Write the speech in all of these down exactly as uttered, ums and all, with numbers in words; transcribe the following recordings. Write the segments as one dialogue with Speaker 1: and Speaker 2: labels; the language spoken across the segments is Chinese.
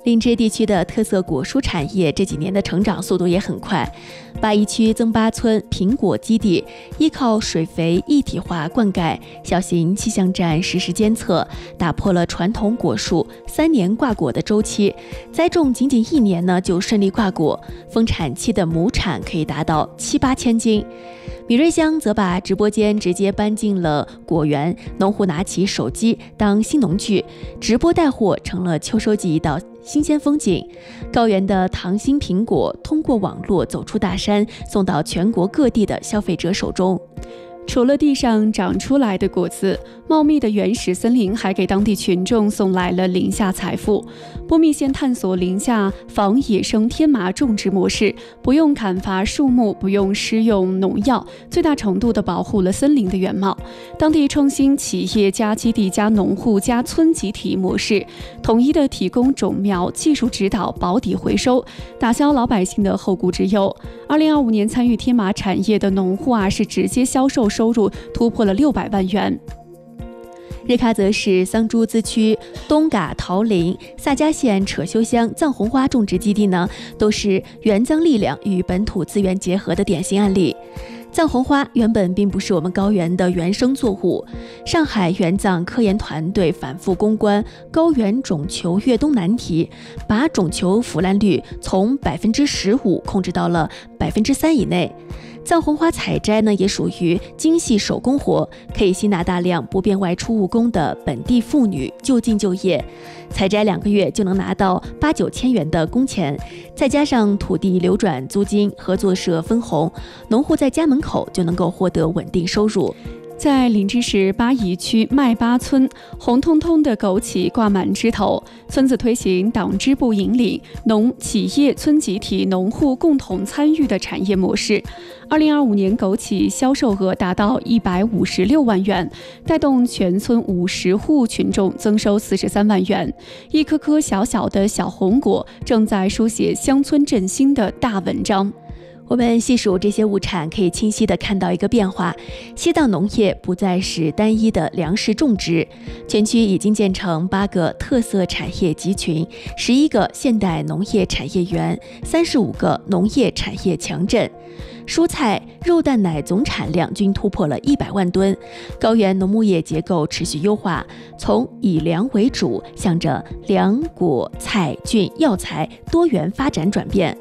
Speaker 1: 林芝地区的特色果蔬产业这几年的成长速度也很快。八一区曾八村苹果基地依靠水肥一体化灌溉、小型气象站实时监测，打破了传统果树三年挂果的周期，栽种仅仅一年呢就顺利挂果，丰产期的亩产可以达到七八千斤。米瑞乡则把直播间直接搬进了果园，农户拿起手机当新农具，直播带货成了秋收季一道新鲜风景。高原的糖心苹果通过网络走出大山，送到全国各地的消费者手中。
Speaker 2: 除了地上长出来的果子，茂密的原始森林还给当地群众送来了林下财富。波密县探索林下仿野生天麻种植模式，不用砍伐树木，不用施用农药，最大程度地保护了森林的原貌。当地创新企业加基地加农户加村集体模式，统一的提供种苗、技术指导、保底回收，打消老百姓的后顾之忧。二零二五年参与天麻产业的农户啊，是直接销售收入突破了六百万元。
Speaker 1: 日喀则市桑珠孜区东嘎桃林、萨迦县扯修乡藏红花种植基地呢，都是援藏力量与本土资源结合的典型案例。藏红花原本并不是我们高原的原生作物，上海援藏科研团队反复攻关高原种球越冬难题，把种球腐烂率从百分之十五控制到了百分之三以内。藏红花采摘呢，也属于精细手工活，可以吸纳大量不便外出务工的本地妇女就近就业。采摘两个月就能拿到八九千元的工钱，再加上土地流转租金、合作社分红，农户在家门口就能够获得稳定收入。
Speaker 2: 在林芝市巴宜区麦巴村，红彤彤的枸杞挂满枝头，村子推行党支部引领、农企业村集体农户共同参与的产业模式。二零二五年枸杞销售额达到一百五十六万元，带动全村五十户群众增收四十三万元。一颗颗小小的小红果，正在书写乡村振兴的大文章。
Speaker 1: 我们细数这些物产，可以清晰地看到一个变化：西藏农业不再是单一的粮食种植，全区已经建成八个特色产业集群、十一个现代农业产业园、三十五个农业产业强镇。蔬菜、肉蛋奶总产量均突破了一百万吨，高原农牧业结构持续优化，从以粮为主，向着粮、果、菜、菌、药材多元发展转变。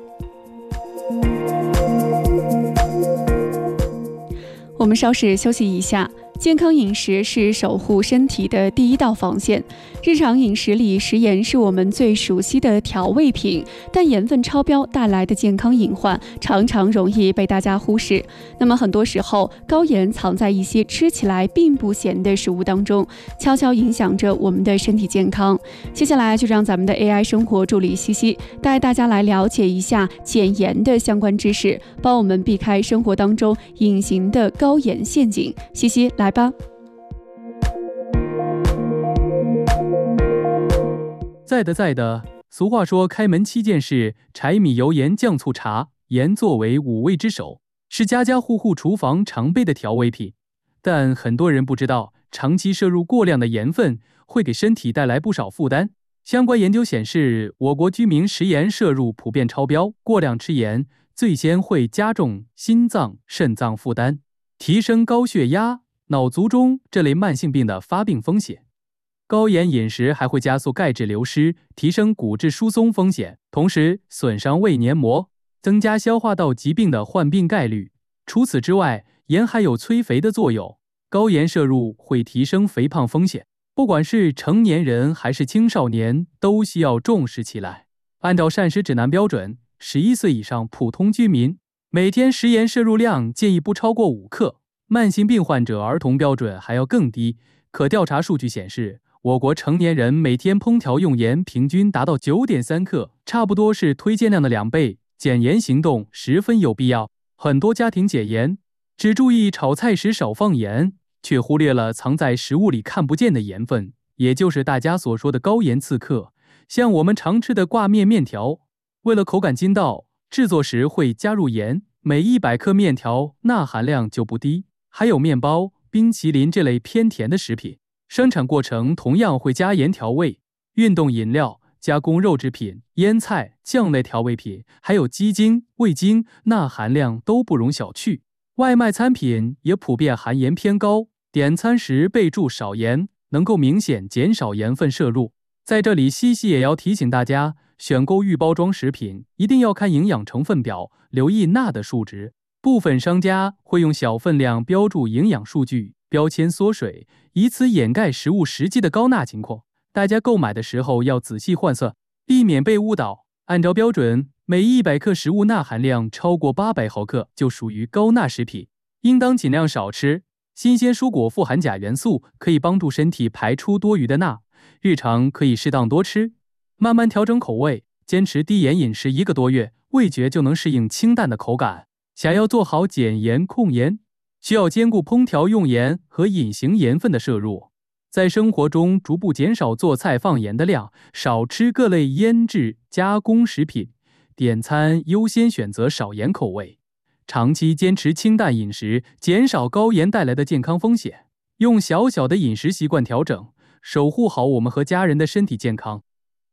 Speaker 2: 我们稍事休息一下。健康饮食是守护身体的第一道防线。日常饮食里，食盐是我们最熟悉的调味品，但盐分超标带来的健康隐患常常容易被大家忽视。那么很多时候，高盐藏在一些吃起来并不咸的食物当中，悄悄影响着我们的身体健康。接下来就让咱们的 A I 生活助理西西带大家来了解一下减盐的相关知识，帮我们避开生活当中隐形的高盐陷阱。西西来吧。
Speaker 3: 在的在的，俗话说开门七件事，柴米油盐酱醋茶，盐作为五味之首，是家家户户厨房常备的调味品。但很多人不知道，长期摄入过量的盐分会给身体带来不少负担。相关研究显示，我国居民食盐摄入普遍超标，过量吃盐最先会加重心脏、肾脏负担，提升高血压、脑卒中这类慢性病的发病风险。高盐饮食还会加速钙质流失，提升骨质疏松风险，同时损伤胃黏膜，增加消化道疾病的患病概率。除此之外，盐还有催肥的作用，高盐摄入会提升肥胖风险，不管是成年人还是青少年，都需要重视起来。按照膳食指南标准，十一岁以上普通居民每天食盐摄入量建议不超过五克，慢性病患者儿童标准还要更低。可调查数据显示，我国成年人每天烹调用盐平均达到 九点三克，差不多是推荐量的两倍，减盐行动十分有必要。很多家庭解盐只注意炒菜时少放盐，却忽略了藏在食物里看不见的盐分，也就是大家所说的高盐刺客。像我们常吃的挂面面条，为了口感筋道，制作时会加入盐，每一百克面条钠含量就不低。还有面包、冰淇淋这类偏甜的食品，生产过程同样会加盐调味。运动饮料、 加工肉制品、腌菜、酱类调味品，还有鸡精、味精，钠含量都不容小觑。外卖餐品也普遍含盐偏高，点餐时备注少盐，能够明显减少盐分摄入。在这里，西西也要提醒大家，选购预包装食品一定要看营养成分表，留意钠的数值。部分商家会用小分量标注营养数据，标签缩水，以此掩盖食物实际的高钠情况。大家购买的时候要仔细换算，避免被误导。按照标准，每一百克食物钠含量超过八百毫克就属于高钠食品，应当尽量少吃。新鲜蔬果富含钾元素，可以帮助身体排出多余的钠，日常可以适当多吃，慢慢调整口味，坚持低盐饮食一个多月，味觉就能适应清淡的口感。想要做好减盐控盐，需要兼顾烹调用盐和隐形盐分的摄入，在生活中逐步减少做菜放盐的量，少吃各类腌制加工食品，点餐优先选择少盐口味，长期坚持清淡饮食，减少高盐带来的健康风险，用小小的饮食习惯调整，守护好我们和家人的身体健康。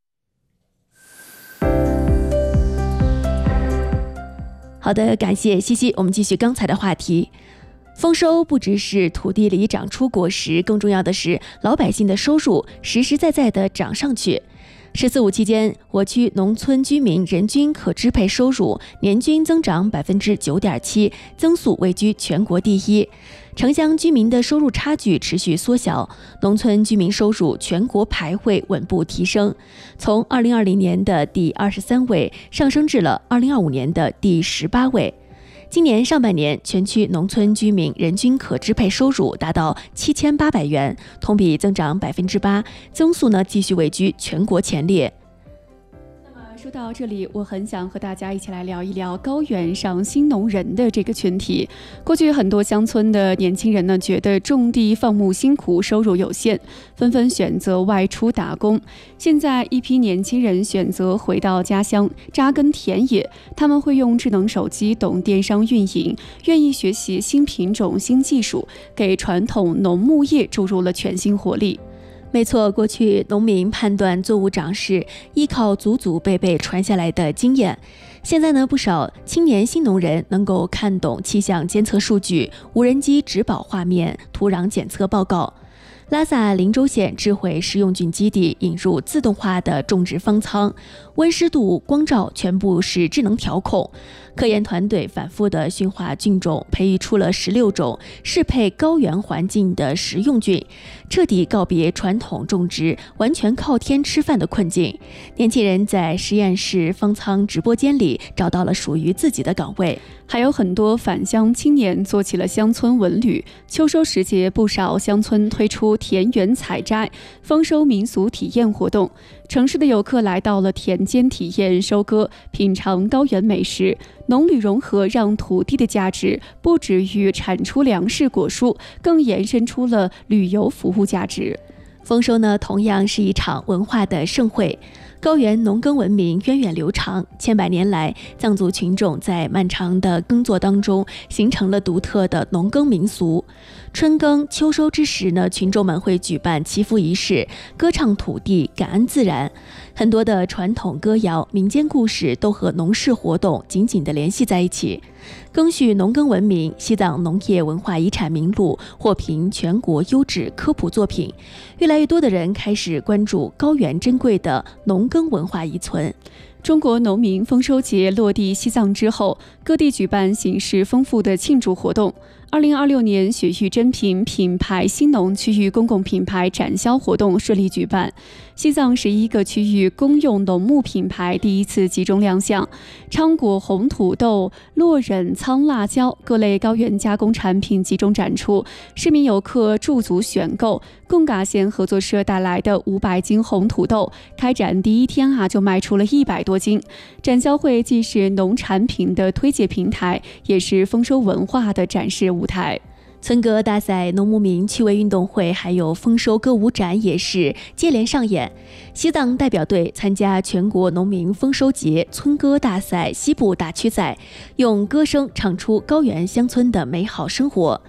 Speaker 1: 好的，感谢西西。我们继续刚才的话题。丰收不只是土地里长出果实，更重要的是老百姓的收入实实在在的涨上去。十四五期间，我区农村居民人均可支配收入年均增长百分之九点七，增速位居全国第一。城乡居民的收入差距持续缩小，农村居民收入全国排位稳步提升，从二零二零年的第二十三位上升至了二零二五年的第十八位。今年上半年，全区农村居民人均可支配收入达到七千八百元，同比增长百分之八，增速呢继续位居全国前列。
Speaker 2: 说到这里，我很想和大家一起来聊一聊高原上新农人的这个群体。过去很多乡村的年轻人呢，觉得种地放牧辛苦，收入有限，纷纷选择外出打工。现在一批年轻人选择回到家乡扎根田野，他们会用智能手机懂电商运营，愿意学习新品种、新技术，给传统农牧业注入了全新活力。
Speaker 1: 没错，过去农民判断作物长势依靠祖祖辈辈传下来的经验，现在呢，不少青年新农人能够看懂气象监测数据、无人机植保画面、土壤检测报告。拉萨林州县智慧食用菌基地引入自动化的种植方舱，温湿度、光照全部是智能调控。科研团队反复的驯化菌种，培育出了十六种适配高原环境的食用菌，彻底告别传统种植完全靠天吃饭的困境。年轻人在实验室方舱直播间里找到了属于自己的岗位。
Speaker 2: 还有很多返乡青年做起了乡村文旅。秋收时节，不少乡村推出田园采摘、丰收民俗体验活动。城市的游客来到了田间体验收割，品尝高原美食。农旅融合让土地的价值不止于产出粮食果蔬，更延伸出了旅游服务价值。
Speaker 1: 丰收呢，同样是一场文化的盛会。高原农耕文明源远流长，千百年来，藏族群众在漫长的耕作当中形成了独特的农耕民俗。春耕秋收之时呢，群众们会举办祈福仪式，歌唱土地，感恩自然。很多的传统歌谣、民间故事都和农事活动紧紧地联系在一起。赓续农耕文明，西藏农业文化遗产名录获评全国优质科普作品。越来越多的人开始关注高原珍贵的农耕文化遗存。
Speaker 2: 中国农民丰收节落地西藏之后，各地举办形式丰富的庆祝活动。二零二六年雪域珍品品牌新农区域公共品牌展销活动顺利举办，西藏十一个区域公用农牧品牌第一次集中亮相，昌果红土豆、洛忍苍辣椒各类高原加工产品集中展出，市民游客驻足选购。贡嘎县合作社带来的五百斤红土豆，开展第一天啊就卖出了一百多斤。展销会既是农产品的推介平台，也是丰收文化的展示舞台。
Speaker 1: 村歌大赛、农牧民趣味运动会，还有丰收歌舞展也是接连上演。西藏代表队参加全国农民丰收节村歌大赛西部大区赛，用歌声唱出高原乡村的美好生活。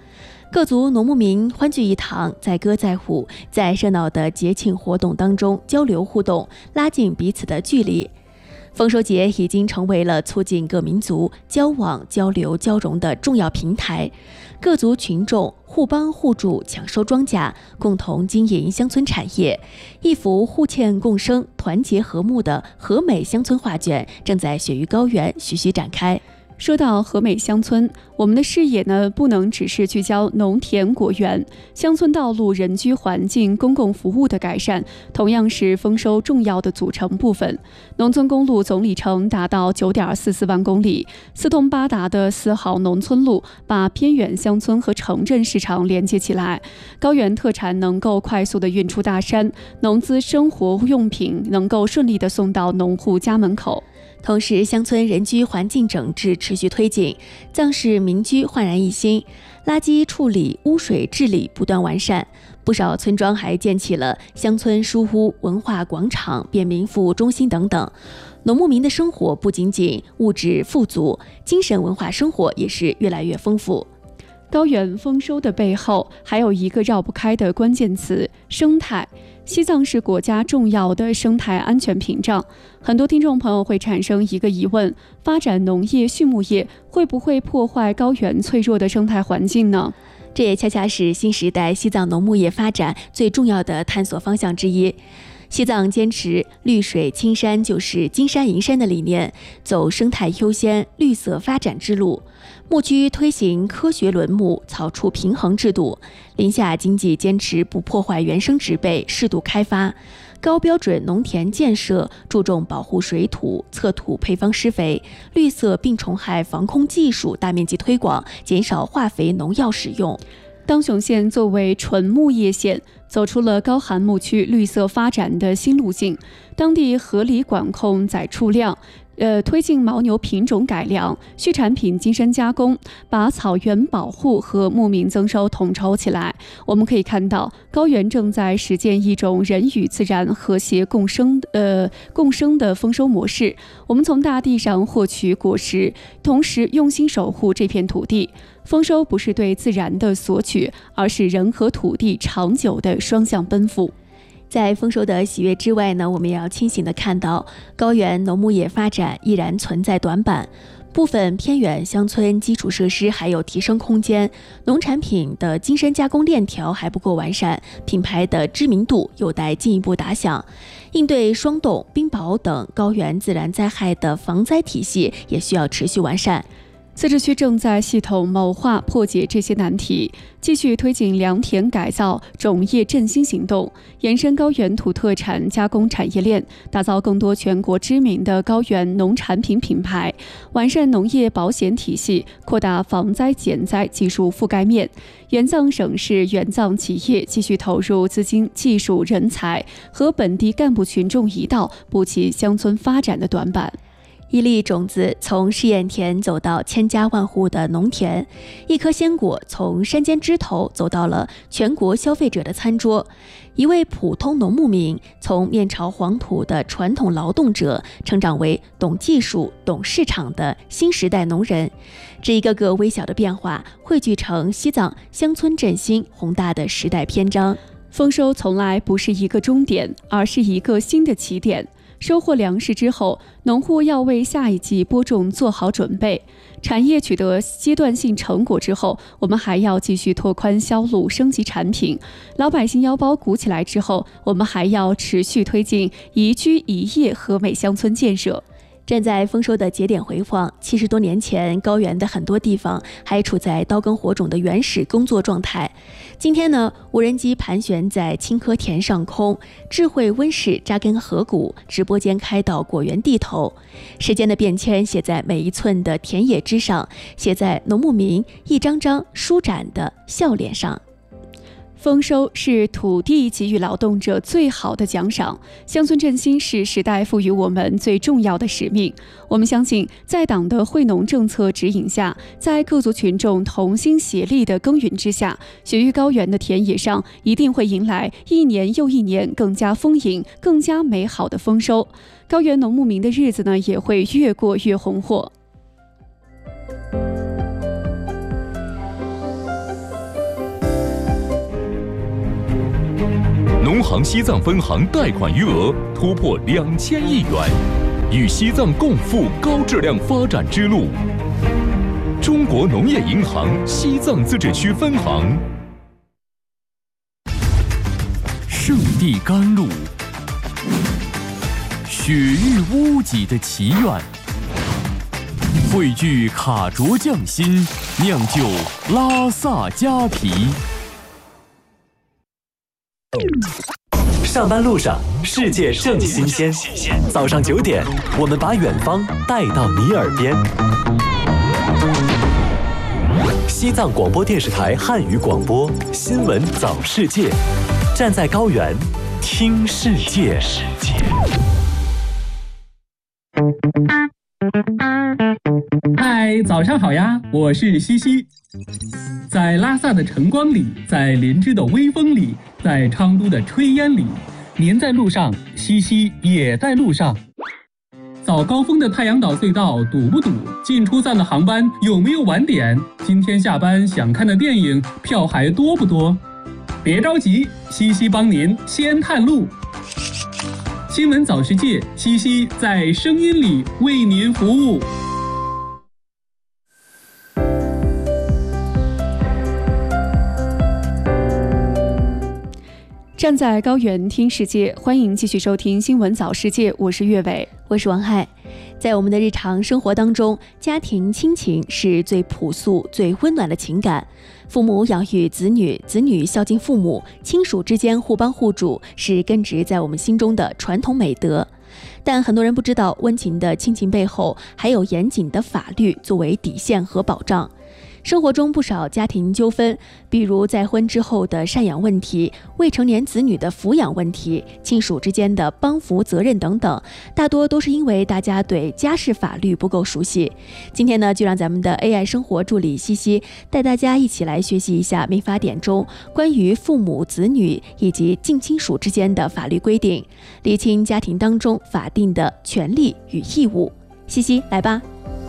Speaker 1: 各族农牧民欢聚一堂，载歌载舞，在热闹的节庆活动当中交流互动，拉近彼此的距离。丰收节已经成为了促进各民族交往、交流、交融的重要平台。各族群众互帮互助，抢收庄稼，共同经营乡村产业。一幅互欠共生、团结和睦的和美乡村画卷正在雪域高原徐徐展开。
Speaker 2: 说到和美乡村，我们的视野呢不能只是聚焦农田果园，乡村道路、人居环境、公共服务的改善，同样是丰收重要的组成部分。农村公路总里程达到九点四四万公里，四通八达的四号农村路把偏远乡村和城镇市场连接起来，高原特产能够快速的运出大山，农资生活用品能够顺利的送到农户家门口。
Speaker 1: 同时，乡村人居环境整治持续推进，藏式民居焕然一新，垃圾处理、污水治理不断完善。不少村庄还建起了乡村书屋、文化广场、便民服务中心等等。农牧民的生活不仅仅物质富足，精神文化生活也是越来越丰富。
Speaker 2: 高原丰收的背后，还有一个绕不开的关键词：生态。西藏是国家重要的生态安全屏障。很多听众朋友会产生一个疑问：发展农业、畜牧业会不会破坏高原脆弱的生态环境呢？
Speaker 1: 这也恰恰是新时代西藏农牧业发展最重要的探索方向之一。西藏坚持绿水青山就是金山银山的理念，走生态优先、绿色发展之路。牧区推行科学轮牧、草畜平衡制度，林下经济坚持不破坏原生植被，适度开发。高标准农田建设注重保护水土、测土配方施肥，绿色病虫害防控技术大面积推广，减少化肥农药使用。
Speaker 2: 当雄县作为纯牧业县，走出了高寒牧区绿色发展的新路径，当地合理管控宰畜量，呃，推进牦牛品种改良、畜产品精深加工，把草原保护和牧民增收统筹起来。我们可以看到，高原正在实践一种人与自然和谐共生、呃共生的丰收模式。我们从大地上获取果实，同时用心守护这片土地。丰收不是对自然的索取，而是人和土地长久的双向奔赴。
Speaker 1: 在丰收的喜悦之外呢，我们也要清醒地看到，高原农牧业发展依然存在短板，部分偏远乡村基础设施还有提升空间，农产品的精深加工链条还不够完善，品牌的知名度有待进一步打响。应对霜冻、冰雹等高原自然灾害的防灾体系也需要持续完善。
Speaker 2: 自治区正在系统谋划破解这些难题，继续推进良田改造、种业振兴行动，延伸高原土特产加工产业链，打造更多全国知名的高原农产品品牌，完善农业保险体系，扩大防灾减灾技术覆盖面。原藏省市原藏企业继续投入资金、技术、人才和本地干部群众一道，补齐乡村发展的短板。
Speaker 1: 一粒种子从试验田走到千家万户的农田，一颗鲜果从山间枝头走到了全国消费者的餐桌，一位普通农牧民从面朝黄土的传统劳动者成长为懂技术、懂市场的新时代农人。这一个个微小的变化汇聚成西藏乡村振兴宏大的时代篇章。
Speaker 2: 丰收从来不是一个终点，而是一个新的起点。收获粮食之后，农户要为下一季播种做好准备。产业取得阶段性成果之后，我们还要继续拓宽销路、升级产品。老百姓腰包鼓起来之后，我们还要持续推进宜居宜业和美乡村建设。
Speaker 1: 站在丰收的节点回望，七十多年前，高原的很多地方还处在刀耕火种的原始工作状态。今天呢，无人机盘旋在青稞田上空，智慧温室扎根河谷，直播间开到果园地头。时间的变迁写在每一寸的田野之上，写在农牧民一张张舒展的笑脸上。
Speaker 2: 丰收是土地给予劳动者最好的奖赏，乡村振兴是时代赋予我们最重要的使命。我们相信，在党的惠农政策指引下，在各族群众同心协力的耕耘之下，雪域高原的田野上一定会迎来一年又一年更加丰盈、更加美好的丰收。高原农牧民的日子呢，也会越过越红火。
Speaker 4: 行西藏分行贷款余额突破两千亿元，与西藏共赴高质量发展之路。中国农业银行西藏自治区分行。圣地甘露，雪域屋脊的祈愿，汇聚卡卓匠心，酿就拉萨佳啤。
Speaker 5: 上班路上，世界正新鲜。早上九点，我们把远方带到你耳边。西藏广播电视台汉语广播《新闻早世界》，站在高原，听世界。
Speaker 6: 嗨，早上好呀，我是西西。在拉萨的晨光里，在林芝的微风里，在昌都的炊烟里，您在路上，西西也在路上。早高峰的太阳岛隧道堵不堵？进出站的航班有没有晚点？今天下班想看的电影票还多不多？别着急，西西帮您先探路。新闻早世界，西西在声音里为您服务。
Speaker 2: 站在高原听世界，欢迎继续收听新闻早世界，我是岳伟，
Speaker 1: 我是王海。在我们的日常生活当中，家庭亲情是最朴素、最温暖的情感。父母养育子女，子女孝敬父母，亲属之间互帮互助，是根植在我们心中的传统美德。但很多人不知道，温情的亲情背后还有严谨的法律作为底线和保障。生活中不少家庭纠纷，比如再婚之后的赡养问题、未成年子女的抚养问题、亲属之间的帮扶责任等等，大多都是因为大家对家事法律不够熟悉。今天呢，就让咱们的 A I 生活助理西西带大家一起来学习一下民法典中关于父母、子女以及近亲属之间的法律规定，厘清家庭当中法定的权利与义务。西西，来吧。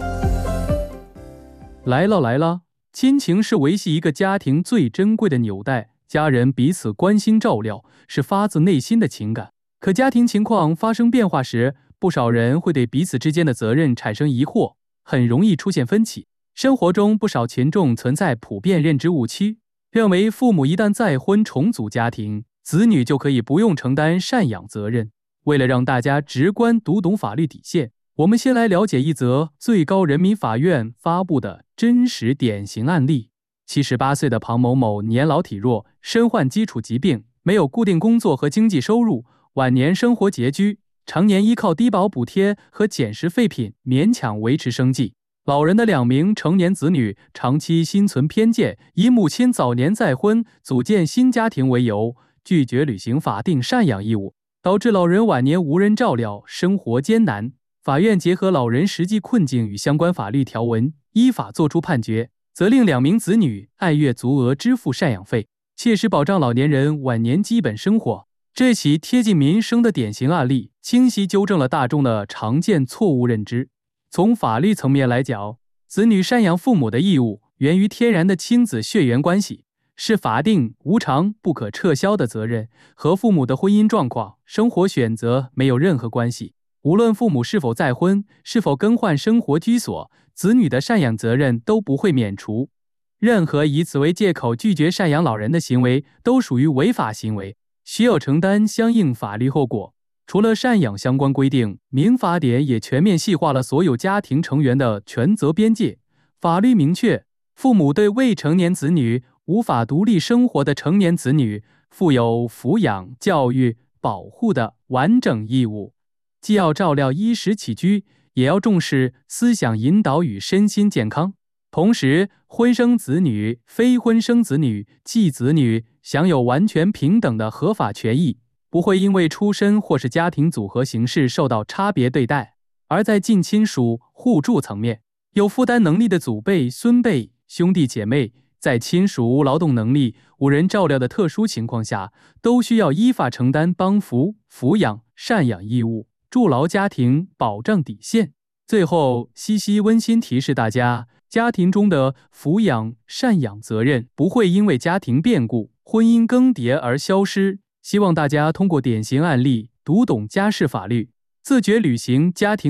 Speaker 3: 来了来了，亲情是维系一个家庭最珍贵的纽带，家人彼此关心照料，是发自内心的情感。可家庭情况发生变化时，不少人会对彼此之间的责任产生疑惑，很容易出现分歧。生活中不少群众存在普遍认知误区，认为父母一旦再婚重组家庭，子女就可以不用承担赡养责任。为了让大家直观读懂法律底线，我们先来了解一则最高人民法院发布的真实典型案例。七十八岁的庞某某年老体弱，身患基础疾病，没有固定工作和经济收入，晚年生活拮据，常年依靠低保补贴和减食废品勉强维持生计。老人的两名成年子女长期心存偏见，以母亲早年再婚、组建新家庭为由，拒绝履行法定赡养义务，导致老人晚年无人照料，生活艰难。法院结合老人实际困境与相关法律条文，依法作出判决，责令两名子女按月足额支付赡养费，切实保障老年人晚年基本生活。这起贴近民生的典型案例，清晰纠正了大众的常见错误认知。从法律层面来讲，子女赡养父母的义务源于天然的亲子血缘关系，是法定、无偿、不可撤销的责任，和父母的婚姻状况、生活选择没有任何关系。无论父母是否再婚，是否更换生活居所，子女的赡养责任都不会免除。任何以此为借口拒绝赡养老人的行为，都属于违法行为，需要承担相应法律后果。除了赡养相关规定，民法典也全面细化了所有家庭成员的权责边界。法律明确，父母对未成年子女、无法独立生活的成年子女，负有抚养、教育、保护的完整义务。既要照料衣食起居，也要重视思想引导与身心健康。同时，婚生子女、非婚生子女、继子女享有完全平等的合法权益，不会因为出身或是家庭组合形式受到差别对待。而在近亲属互助层面，有负担能力的祖辈、孙辈、兄弟姐妹，在亲属无劳动能力、无人照料的特殊情况下，都需要依法承担帮扶、抚养、赡养义务，筑牢家庭保障底线。最后，西西温馨提示大家，家庭中的抚养、赡养责任不会因为家庭变故、婚姻更迭而消失， 希望大家通过典型案例读懂家事法律，自觉履行家庭